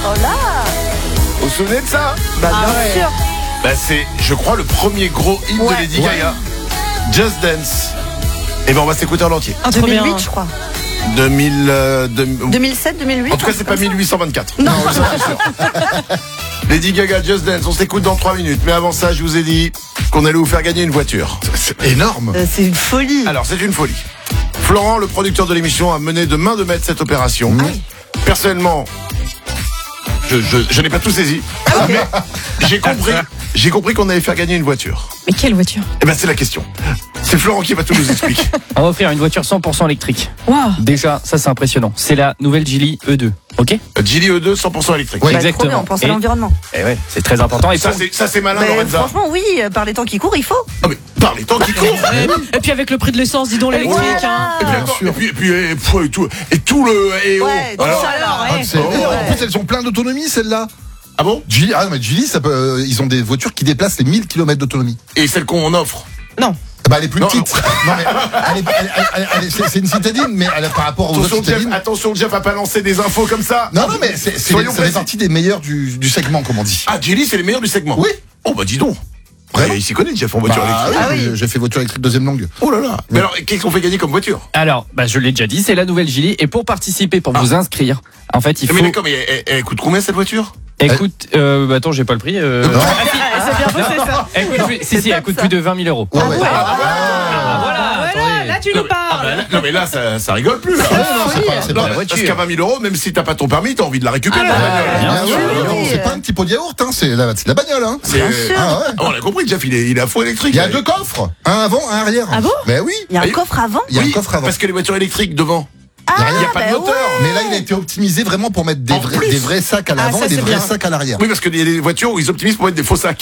Oh là. Vous vous souvenez de ça? Bien sûr. Bah c'est, je crois, le premier gros hit de Lady Gaga. Just Dance. Et ben on va s'écouter en entier. 2008, je crois. 2007, 2008. En tout cas, c'est pas 1824. Non, c'est sûr. Lady Gaga, Just Dance, on s'écoute dans 3 minutes. Mais avant ça, je vous ai dit qu'on allait vous faire gagner une voiture. C'est énorme. C'est une folie. Alors, c'est une folie. Florent, le producteur de l'émission, a mené de main de maître cette opération. Personnellement, je n'ai pas tout saisi. Mais j'ai compris qu'on allait faire gagner une voiture. Mais quelle voiture? Eh ben, c'est la question. C'est Florent qui va tout nous expliquer. On va offrir une voiture 100% électrique. Waouh. Déjà, ça c'est impressionnant. C'est la nouvelle Geely E2. Ok? Geely E2 100% électrique. Ouais, Bah, exactement. trop bien, on pense à Et- l'environnement. Et ouais, c'est très important. Et Ça, pour- c'est malin, Mais Lorenza. franchement, oui, par les temps qui courent, il faut. Ah, mais par les temps qui courent. Et puis avec le prix de l'essence, dis donc l'électrique. Voilà. Hein. Et puis, attends, et tout le. Et Ouais, tout alors, ça alors. Ah, c'est énorme. En plus, elles ont plein d'autonomie, celles-là. ah bon? Geely, mais Geely, ils ont des voitures qui déplacent les 1000 km d'autonomie. Et celle qu'on offre? Non. Bah, elle est plus Non, petite. Non, mais c'est une citadine, mais par rapport aux autres citadines. Attention, Jeff va pas lancer des infos comme ça. Non, mais ça Soyons fait précis. partie des meilleurs du segment, comme on dit. Ah, Geely, c'est les meilleurs du segment. Oui. Oh, bah dis donc. Vraiment Il s'y connaît, Jeff, en voiture Bah, électrique. oui, Ah oui. j'ai fait voiture électrique deuxième langue. Oh là là. Mais alors, qu'est-ce qu'on fait gagner comme voiture? Alors, bah, je l'ai déjà dit, c'est la nouvelle Geely. Et pour participer, pour vous inscrire, en fait, il faut. Mais d'accord, mais elle coûte combien cette voiture? Écoute, attends, j'ai pas le prix. Non. C'est bien bossé ça. Elle coûte plus- si, elle coûte plus de 20 000 euros. Ouais, ouais. Ouais. Ah, voilà, attendez. Là, tu Non, nous mais- parles. non, mais là, ça rigole plus. Là. Ouais, non, c'est Non, pas. mais parce qu'à 20 000 euros, même si t'as pas ton permis, t'as envie de la récupérer. la bagnole. Bien sûr. oui. C'est pas un petit pot de yaourt, hein, c'est de la bagnole. Hein. C'est- Ah ouais. Ah, on a compris, Jeff, il est à fond électrique. Il y a 2 coffres, un avant, un arrière. Ah bon? Mais oui, Il y a un Oui. coffre avant. il y a Oui, un coffre avant. Parce que les voitures électriques devant, Ah, il n'y a pas de bah moteur. ouais. Mais là, il a été optimisé vraiment pour mettre En plus. des vrais sacs à l'avant ça, et des c'est vrais bien. sacs à l'arrière. Oui, parce qu'il y a des voitures où ils optimisent pour mettre des faux sacs.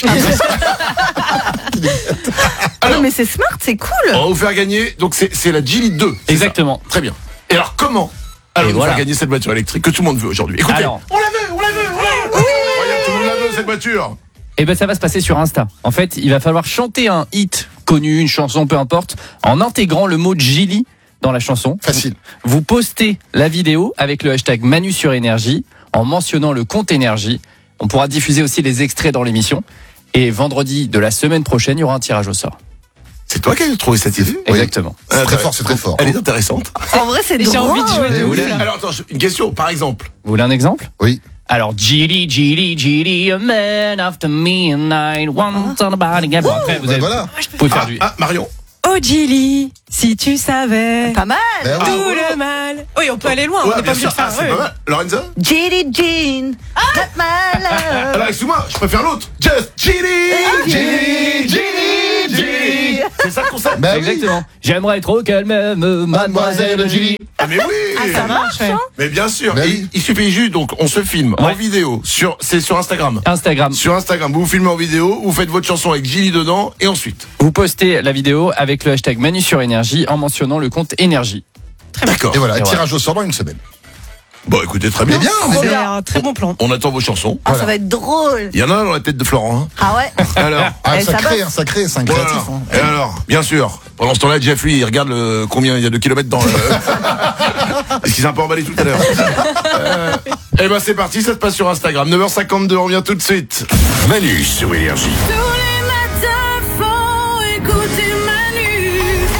Ah non, mais c'est smart, c'est cool. On va vous faire gagner, donc c'est la Geely 2. c'est Exactement. ça. Très bien. Et alors, comment allons-nous voilà. faire gagner cette voiture électrique que tout le monde veut aujourd'hui? Écoutez, Alors. on la veut, on la veut, on la veut. Regarde, tout le monde la veut, cette voiture. Et ben, ça va se passer sur Insta. En fait, il va falloir chanter un hit connu, une chanson, peu importe, en intégrant le mot Geely dans la chanson. Facile. Vous postez la vidéo avec le hashtag Manu sur Énergie en mentionnant le compte Énergie. On pourra diffuser aussi les extraits dans l'émission. Et vendredi de la semaine prochaine, il y aura un tirage au sort. C'est toi qui as trouvé cette idée? Exactement. C'est très fort, c'est très fort. Elle est intéressante. En vrai, c'est J'ai drôle. envie de jouer de Mais ouf, oui. là. Alors, attends, une question, par exemple. Vous voulez un exemple? Oui. Alors, Geely, Geely, Geely, a man after midnight, once on the body. Bon, après, vous Ben avez- voilà. vous pouvez faire du... Marion. Oh Geely, si tu savais Pas mal. Ben tout oui. le mal. Oui, on peut aller loin. Ouais, on n'est bien pas obligé sûr. de faire. Ah, c'est ouais. pas mal. Lorenza? Jelly Jean. Not my love. Alors, excuse-moi, je préfère l'autre. Just Geely, Geely, Geely, Geely. C'est ça le concept? Ben oui. Exactement. J'aimerais trop qu'elle m'aime, mademoiselle Geely. Ah, mais oui. Ça marche, ouais. Mais bien sûr. Ben Et oui. il suffit juste, donc, on se filme en Ouais. vidéo. C'est sur Instagram. Instagram. Sur Instagram, vous vous filmez en vidéo, vous faites votre chanson avec Geely dedans, et ensuite. Vous postez la vidéo avec le hashtag Manu sur Énergie en mentionnant le compte Énergie. D'accord. Et voilà, Et tirage au sort dans une semaine. Bon, écoutez, très bien. Mais bien, Trop mais bien. bien, un très bon plan. On attend vos chansons. Ah, ça va être drôle. Il y en a un dans la tête de Florent. Hein. Ah ouais. Alors. Ah, Eh, ça sacré, bosse. un sacré, c'est un Voilà. créatif. Hein. Et alors, bien sûr, pendant ce temps-là, Jeff, lui, il regarde combien il y a de kilomètres dans le... Est-ce qu'il s'est un peu emballé tout à l'heure Eh ben c'est parti, ça se passe sur Instagram. 9h52, on revient tout de suite. Manu sur Énergie. Tous les matins, faut écouter Manu.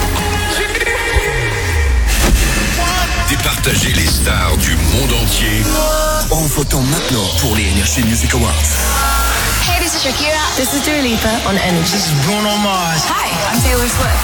Départager les stars du monde entier en votant maintenant pour les Energy Music Awards. Hey, this is Shakira. This is Dua Lipa on Energy. This is Bruno Mars. Hi, I'm Taylor Swift.